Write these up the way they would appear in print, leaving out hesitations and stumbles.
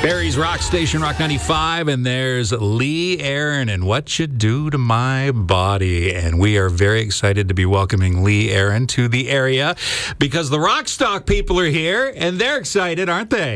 Barrie's Rock Station, Rock 95, and there's Lee Aaron and What You Do to My Body. And we are very excited to be welcoming Lee Aaron to the area because the Rockstock people are here, and they're excited, aren't they?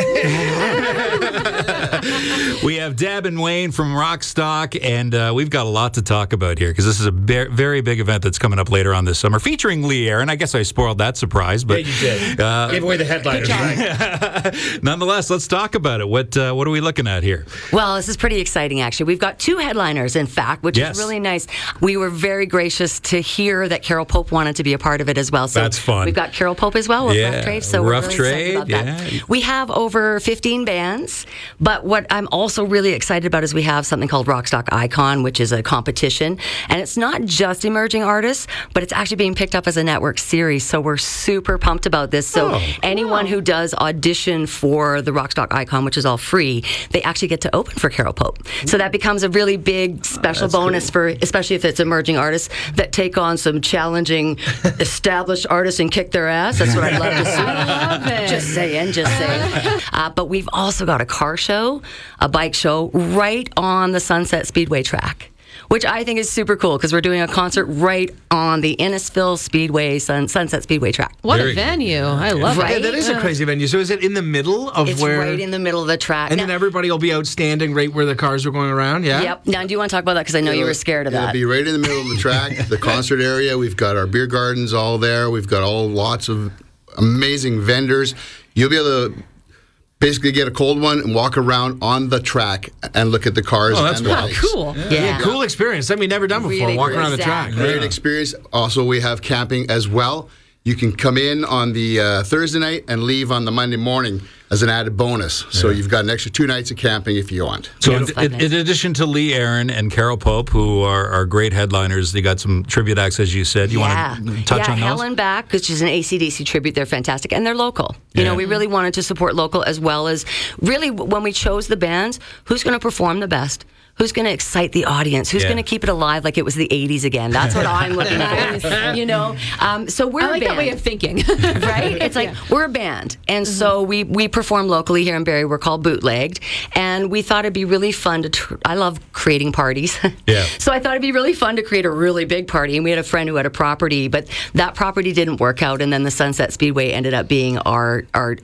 We have Deb and Wayne from Rockstock, and we've got a lot to talk about here because this is a very big event that's coming up later on this summer featuring Lee Aaron. I guess I spoiled that surprise, but yeah, you did. Gave away the headliners, right? Nonetheless, let's talk about it. What are we looking at here? Well, this is pretty exciting, actually. We've got two headliners, in fact, which is really nice. We were very gracious to hear that Carol Pope wanted to be a part of it as well. So that's fun. We've got Carol Pope as well with Rough Trade. So Rough we're really excited about that. We have over 15 bands, but what I'm also really excited about is we have something called Rockstock Icon, which is a competition, and it's not just emerging artists, but it's actually being picked up as a network series. So we're super pumped about this. So anyone who does audition for the Rockstock Icon, which is all free, they actually get to open for Carol Pope. So that becomes a really big special bonus for, especially if it's emerging artists that take on some challenging established artists and kick their ass. That's what I'd love to see. I love it. Just saying. But we've also got a car show, a bike show right on the Sunset Speedway track, which I think is super cool because we're doing a concert right on the Innisfil Speedway, Sunset Speedway track. What a venue. I love it. Yeah, that is a crazy venue. So is it in the middle of It's where... right in the middle of the track. And then everybody will be outstanding right where the cars are going around, yeah? Yep. Now, do you want to talk about that? Because I know you were scared of that. It'll be right in the middle of the track, the concert area. We've got our beer gardens all there. We've got lots of amazing vendors. You'll be able to basically get a cold one and walk around on the track and look at the cars. Oh, that's and the bikes. Cool. Yeah. Cool experience. That we've never done before, Really walking around the exactly. track. Great experience. Also, we have camping as well. You can come in on the Thursday night and leave on the Monday morning as an added bonus. So you've got an extra 2 nights of camping if you want. So in addition to Lee Aaron and Carol Pope, who are great headliners, they got some tribute acts, as you said. You want to touch on those? Helen Back, which is an AC/DC tribute. They're fantastic, and they're local. You know, we really wanted to support local as well as really when we chose the bands, who's going to perform the best? Who's going to excite the audience? Who's going to keep it alive like it was the 80s again? That's what I'm looking for, you know? So we're I like a band. that way of thinking. Right? It's like, we're a band. And so we perform locally here in Barrie. We're called Bootlegged. And we thought it'd be really fun to, I love creating parties. Yeah. So I thought it'd be really fun to create a really big party. And we had a friend who had a property, but that property didn't work out. And then the Sunset Speedway ended up being our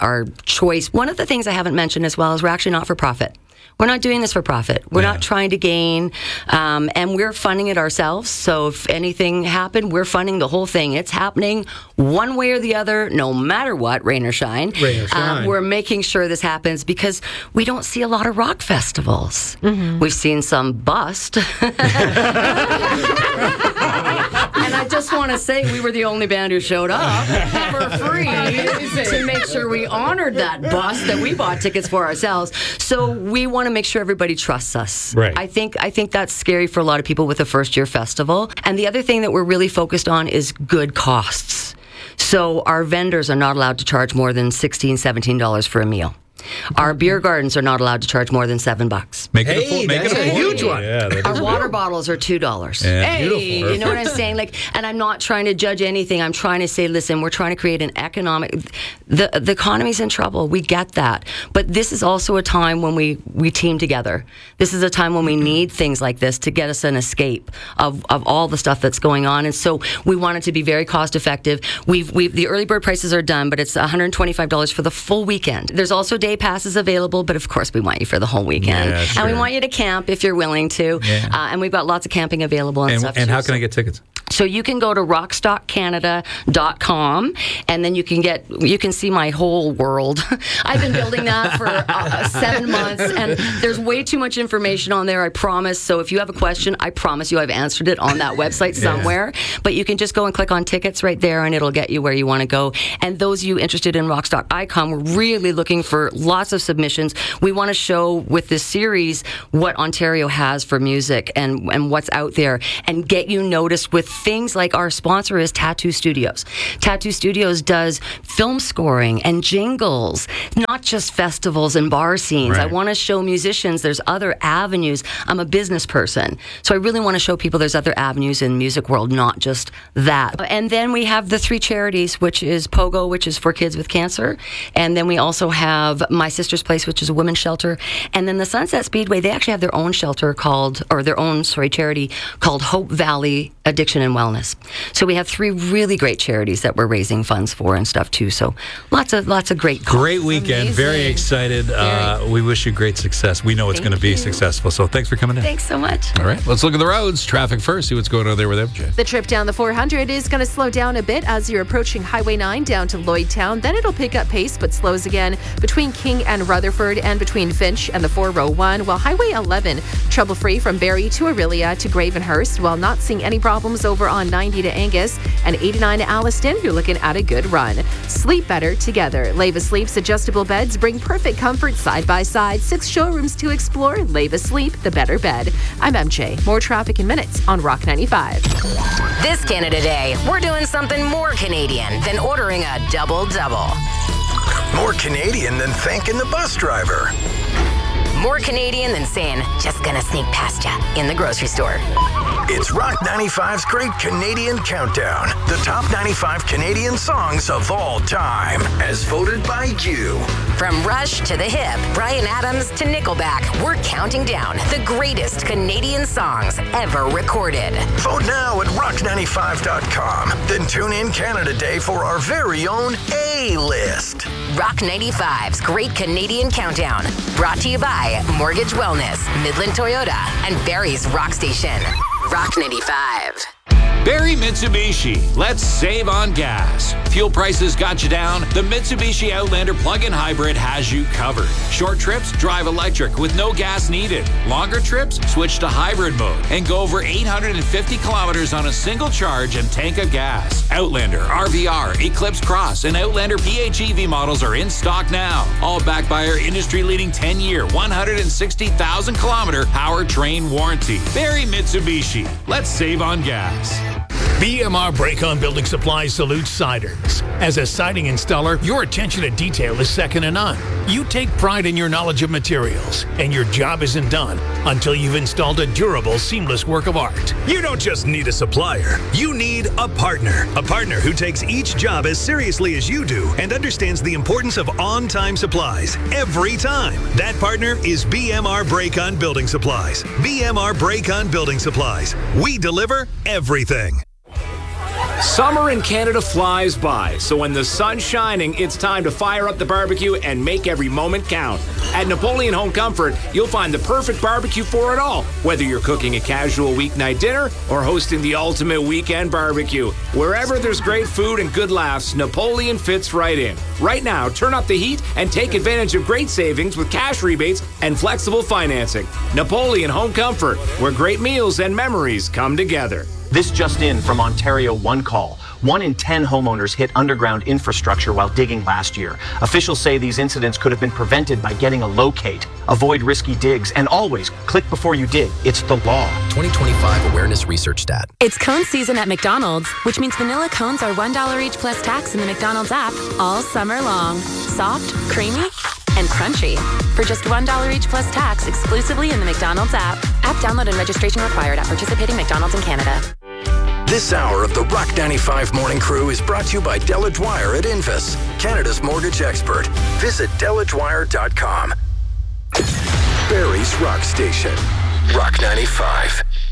choice. One of the things I haven't mentioned as well is we're actually not for profit. We're not doing this for profit. We're not trying to gain, and we're funding it ourselves. So if anything happened, we're funding the whole thing. It's happening one way or the other, no matter what, rain or shine. Rain or shine. We're making sure this happens because we don't see a lot of rock festivals. We've seen some bust. And I just want to say we were the only band who showed up for free to make sure we honored that bus that we bought tickets for ourselves. So we want to make sure everybody trusts us. Right. I think that's scary for a lot of people with a first-year festival. And the other thing that we're really focused on is good costs. So our vendors are not allowed to charge more than $16, $17 for a meal. Our beer gardens are not allowed to charge more than $7. Make it a huge one. Yeah, that Our is water bottles are $2. Yeah. Hey, You know what I'm saying? Like, and I'm not trying to judge anything. I'm trying to say, listen, we're trying to create an economic. The economy's in trouble. We get that, but this is also a time when we team together. This is a time when we need things like this to get us an escape of all the stuff that's going on. And so we want it to be very cost effective. The early bird prices are done, but it's $125 for the full weekend. There's also day passes available, but of course we want you for the whole weekend. Yeah, sure. And we want you to camp if you're willing to. Yeah. And we've got lots of camping available and stuff. And too, how can I get tickets? So you can go to rockstockcanada.com and then you can see my whole world. I've been building that for 7 months and there's way too much information on there, I promise. So if you have a question, I promise you I've answered it on that website somewhere. But you can just go and click on tickets right there and it'll get you where you want to go. And those of you interested in Rockstock Icon, we're really looking for lots of submissions. We want to show with this series what Ontario has for music and what's out there and get you noticed with things like our sponsor is Tattoo Studios. Tattoo Studios does film scoring and jingles, not just festivals and bar scenes. Right. I want to show musicians there's other avenues. I'm a business person, so I really want to show people there's other avenues in music world, not just that. And then we have the 3 charities, which is POGO, which is for kids with cancer, and then we also have My Sister's Place, which is a women's shelter. And then the Sunset Speedway, they actually have their own shelter charity called Hope Valley Addiction and Wellness. So we have 3 really great charities that we're raising funds for and stuff too. So lots of great causes. Great weekend. Amazing. Very excited. We wish you great success. We know it's going to be successful. So thanks for coming in. Thanks so much. All right, let's look at the roads. Traffic first. See what's going on there with MJ. The trip down the 400 is going to slow down a bit as you're approaching Highway 9 down to Lloydtown. Then it'll pick up pace but slows again between King and Rutherford and between Finch and the 401. While Highway 11 trouble-free from Barrie to Aurelia to Gravenhurst, while not seeing any problems over on 90 to Angus and 89 to Alliston. You're looking at a good run. Sleep better together. Leva Sleep's adjustable beds bring perfect comfort side by side. 6 showrooms to explore. Leva Sleep, the better bed. I'm MJ. More traffic in minutes on Rock 95. This Canada Day, we're doing something more Canadian than ordering a double-double. More Canadian than thanking the bus driver. More Canadian than saying, just gonna sneak past ya in the grocery store. It's Rock 95's Great Canadian Countdown. The top 95 Canadian songs of all time, as voted by you. From Rush to The Hip, Bryan Adams to Nickelback, we're counting down the greatest Canadian songs ever recorded. Vote now at rock95.com. Then tune in Canada Day for our very own A-list. Rock 95's Great Canadian Countdown, brought to you by Mortgage Wellness, Midland Toyota, and Barrie's Rock Station. Rock 95. Barrie Mitsubishi. Let's save on gas. Fuel prices got you down? The Mitsubishi Outlander plug-in hybrid has you covered. Short trips? Drive electric with no gas needed. Longer trips? Switch to hybrid mode and go over 850 kilometers on a single charge and tank of gas. Outlander, RVR, Eclipse Cross, and Outlander PHEV models are in stock now. All backed by our industry-leading 10-year, 160,000 kilometer powertrain warranty. Barrie Mitsubishi. Let's save on gas. BMR Break-On Building Supplies salutes siders. As a siding installer, your attention to detail is second to none. You take pride in your knowledge of materials, and your job isn't done until you've installed a durable, seamless work of art. You don't just need a supplier, you need a partner. A partner who takes each job as seriously as you do and understands the importance of on-time supplies every time. That partner is BMR Break-On Building Supplies. BMR Break-On Building Supplies. We deliver everything. Summer in Canada flies by, so when the sun's shining, it's time to fire up the barbecue and make every moment count. At Napoleon Home Comfort, you'll find the perfect barbecue for it all, whether you're cooking a casual weeknight dinner or hosting the ultimate weekend barbecue. Wherever there's great food and good laughs, Napoleon fits right in. Right now, turn up the heat and take advantage of great savings with cash rebates and flexible financing. Napoleon Home Comfort, where great meals and memories come together. This just in from Ontario One Call. 1 in 10 homeowners hit underground infrastructure while digging last year. Officials say these incidents could have been prevented by getting a locate. Avoid risky digs and always click before you dig. It's the law. 2025 Awareness Research Stat. It's cone season at McDonald's, which means vanilla cones are $1 each plus tax in the McDonald's app all summer long. Soft, creamy, and crunchy. For just $1 each plus tax exclusively in the McDonald's app. App download and registration required at participating McDonald's in Canada. This hour of the Rock 95 Morning Crew is brought to you by Della Dwyer at Invis, Canada's mortgage expert. Visit DellaDwyer.com. Barrie's Rock Station, Rock 95.